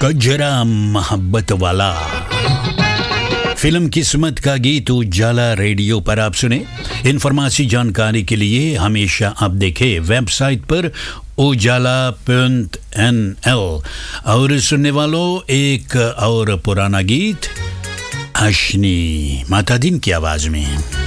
कजरा मोहब्बत वाला फिल्म किस्मत का गीत उजाला रेडियो पर आप सुने। इन्फॉर्मेशन जानकारी के लिए हमेशा आप देखें वेबसाइट पर ujala.nl। और सुनने वालों एक और पुराना गीत हशनी माता दिन की आवाज में।